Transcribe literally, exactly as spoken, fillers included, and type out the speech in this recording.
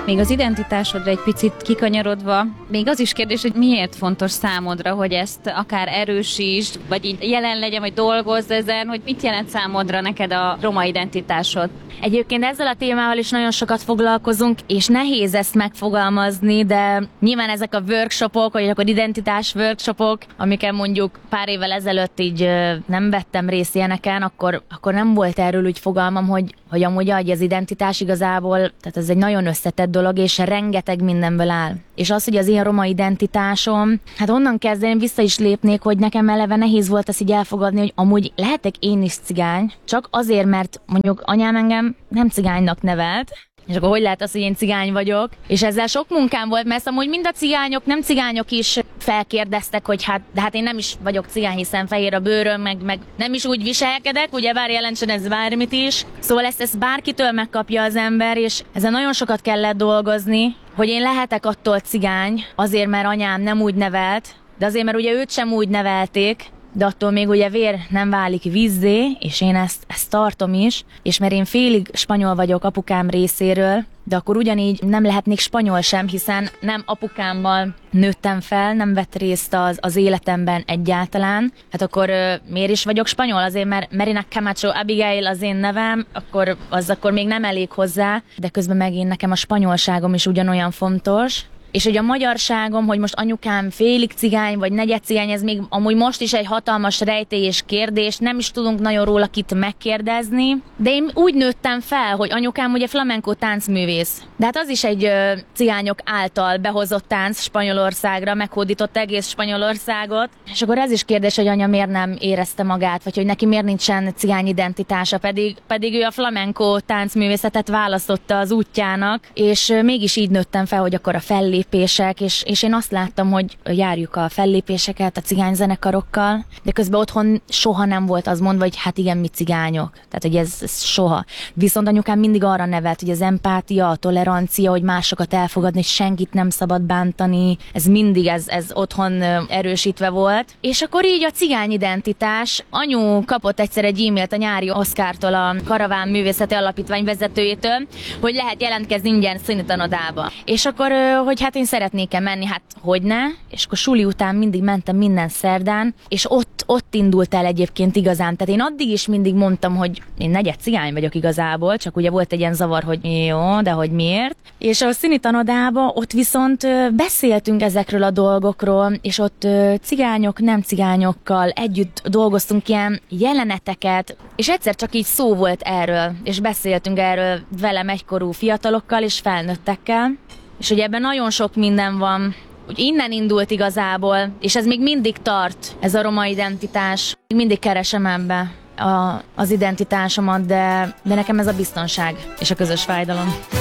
Még az identitásodra egy picit kikanyarodva, még az is kérdés, hogy miért fontos számodra, hogy ezt akár erősítsd, vagy így jelen legyen, vagy dolgozz ezen, hogy mit jelent számodra neked a roma identitásod? Egyébként ezzel a témával is nagyon sokat foglalkozunk, és nehéz ezt megfogalmazni, de nyilván ezek a workshopok, vagy akkor identitás workshopok, amiken mondjuk pár évvel ezelőtt így nem vettem részt ilyeneken, akkor, akkor nem volt erről úgy fogalmam, hogy, hogy amúgy az identitás igazából, tehát ez egy nagyon összetett dolog, és rengeteg mindenből áll. És az, hogy az én roma identitásom, hát onnan kezdeni vissza is lépnék, hogy nekem eleve nehéz volt ezt így elfogadni, hogy amúgy lehetek én is cigány, csak azért, mert mondjuk anyám engem nem cigánynak nevelt, és akkor hogy lehet az, hogy én cigány vagyok? És ezzel sok munkám volt, mert amúgy mind a cigányok, nem cigányok is felkérdeztek, hogy hát, de hát én nem is vagyok cigány, hiszen fehér a bőröm, meg, meg nem is úgy viselkedek, ugye bár jelentsen ez bármit is. Szóval ezt, ezt bárkitől megkapja az ember, és ezen nagyon sokat kellett dolgozni, hogy én lehetek attól cigány, azért, mert anyám nem úgy nevelt, de azért, mert ugye őt sem úgy nevelték, de attól még ugye vér nem válik vízzé, és én ezt, ezt tartom is, és mert én félig spanyol vagyok apukám részéről, de akkor ugyanígy nem lehetnék spanyol sem, hiszen nem apukámmal nőttem fel, nem vett részt az, az életemben egyáltalán. Hát akkor ö, miért is vagyok spanyol? Azért, mert Marina Camacho Abigail az én nevem, akkor az akkor még nem elég hozzá, de közben megint nekem a spanyolságom is ugyanolyan fontos. És hogy a magyarságom, hogy most anyukám félig cigány vagy negyed cigány, ez még amúgy most is egy hatalmas rejtély és kérdés, nem is tudunk nagyon róla kit megkérdezni. De én úgy nőttem fel, hogy anyukám ugye flamenco táncművész. De hát az is egy ö, cigányok által behozott tánc Spanyolországra, meghódított egész Spanyolországot. És akkor ez is kérdés, hogy anya miért nem érezte magát, vagy hogy neki miért nincsen cigány identitása, pedig, pedig ő a flamenco táncművészetet választotta az útjának, és ö, mégis így nőttem fel, hogy akkor a fellépés fellépések, és, és én azt láttam, hogy járjuk a fellépéseket a cigányzenekarokkal, de közben otthon soha nem volt az mondva, hogy hát igen, mi cigányok. Tehát, hogy ez, ez soha. Viszont anyukám mindig arra nevelt, hogy az empátia, a tolerancia, hogy másokat elfogadni, hogy senkit nem szabad bántani, ez mindig ez, ez otthon erősítve volt. És akkor így a cigány identitás. Anyu kapott egyszer egy e-mailt a nyári Oszkártól, a Karaván Művészeti Alapítvány vezetőjétől, hogy lehet jelentkezni ingyen színitanodába. És akkor, hogy hát én szeretnék-e menni, hát hogyne, és akkor suli után mindig mentem minden szerdán, és ott, ott indult el egyébként igazán. Tehát én addig is mindig mondtam, hogy én negyed cigány vagyok igazából, csak ugye volt egy ilyen zavar, hogy jó, de hogy miért. És a színitanodába ott viszont beszéltünk ezekről a dolgokról, és ott cigányok, nem cigányokkal együtt dolgoztunk ilyen jeleneteket, és egyszer csak így szó volt erről, és beszéltünk erről velem egykorú fiatalokkal és felnőttekkel. És hogy ebben nagyon sok minden van, hogy innen indult igazából, és ez még mindig tart, ez a roma identitás. Mindig keresem ebbe a, az identitásomat, de, de nekem ez a biztonság és a közös fájdalom.